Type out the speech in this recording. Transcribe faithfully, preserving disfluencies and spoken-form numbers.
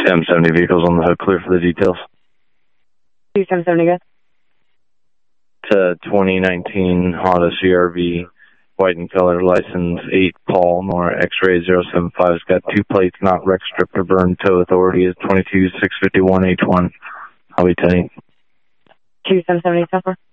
seven seventy vehicles on the hook, clear for the details. two seven seventy, go. It's a twenty nineteen Honda C R V, white in color, license eight Paul, Nora X-ray zero seven five. It's got two plates, not wreck, stripped, or burned. Tow authority is twenty-two six fifty-one H one. I'll be ten. two seven seventy, suffer.